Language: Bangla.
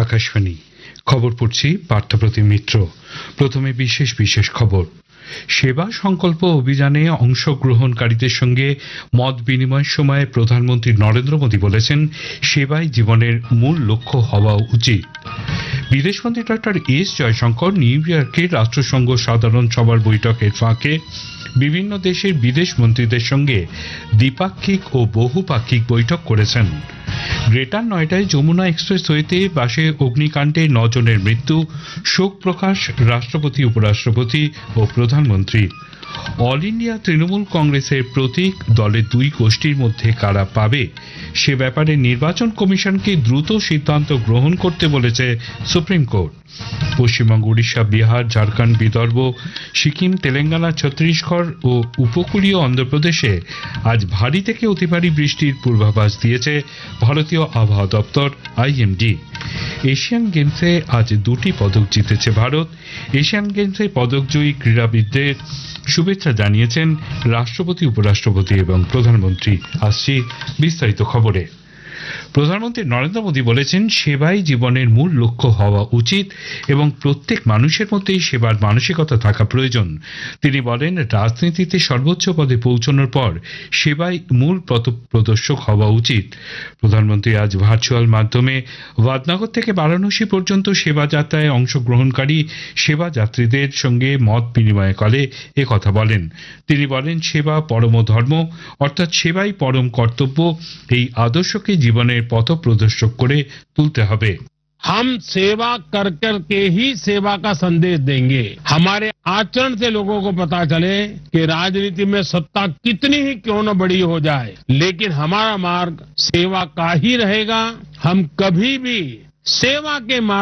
আকাশবাণী খবর পড়ছি পার্থপ্রতিম মিত্র। প্রথমে বিশেষ বিশেষ খবর। সেবা সংকল্প অভিযানে অংশগ্রহণকারীদের সঙ্গে মত বিনিময়ের সময় প্রধানমন্ত্রী নরেন্দ্র মোদী বলেছেন, সেবাই জীবনের মূল লক্ষ্য হওয়া উচিত। বিদেশমন্ত্রী ডক্টর এস জয়শঙ্কর নিউ ইয়র্কের রাষ্ট্রসংঘ সাধারণ সভার বৈঠকের ফাঁকে বিভিন্ন দেশের বিদেশ মন্ত্রীদের সঙ্গে দ্বিপাক্ষিক ও বহুপাক্ষিক বৈঠক করেছেন। গ্রেটার নয়ডায় যমুনা এক্সপ্রেসওয়েতে বাসে অগ্নিকাণ্ডে 9 জনের মৃত্যু, শোক প্রকাশ রাষ্ট্রপতি, উপরাষ্ট্রপতি ও প্রধানমন্ত্রী। অল ইন্ডিয়া তৃণমূল কংগ্রেসের প্রতীক দলের দুই গোষ্ঠীর মধ্যে কারা পাবে সে ব্যাপারে নির্বাচন কমিশনকে দ্রুত সিদ্ধান্ত গ্রহণ করতে বলেছে সুপ্রিম কোর্ট। পশ্চিমবঙ্গ, উড়িষ্যা, বিহার, ঝাড়খণ্ড, বিদর্ভ, সিকিম, তেলেঙ্গানা, ছত্তিশগড় ও উপকূলীয় অন্ধ্রপ্রদেশে আজ ভারী থেকে অতি ভারী বৃষ্টির পূর্বাভাস দিয়েছে ভারতীয় আবহাওয়া দপ্তর IMD। এশিয়ান গেমসে আজ 2টি পদক জিতেছে ভারত। এশিয়ান গেমসে পদকজয়ী ক্রীড়াবিদদের শুভেচ্ছা জানিয়েছেন রাষ্ট্রপতি, উপরাষ্ট্রপতি এবং প্রধানমন্ত্রী। আসছি বিস্তারিত খবরে। প্রধানমন্ত্রী নরেন্দ্র মোদী বলেছেন, সেবাই জীবনের মূল লক্ষ্য হওয়া উচিত এবং প্রত্যেক মানুষের মধ্যেই সেবার মানসিকতা থাকা প্রয়োজন। তিনি বলেন, রাজনীতিতে সর্বোচ্চ পদে পৌঁছানোর পর সেবাই মূল পথপ্রদর্শক হওয়া উচিত। প্রধানমন্ত্রী আজ ভার্চুয়াল মাধ্যমে ভাদনগর থেকে বারাণসী পর্যন্ত সেবা যাত্রায় অংশগ্রহণকারী সেবা যাত্রীদের সঙ্গে মত বিনিময় করে একথা বলেন। তিনি বলেন, সেবা পরম ধর্ম, অর্থাৎ সেবাই পরম কর্তব্য। এই আদর্শকে জীবনের পথ প্রদর্শক করে তুলতে হবে। हम सेवा कर कर के ही सेवा का संदेश देंगे। हमारे आचरण से लोगों को पता चले कि राजनीति में सत्ता कितनी ही क्यों न बड़ी हो जाए, लेकिन हमारा मार्ग सेवा का ही रहेगा। हम कभी भी सेवा के मार्ग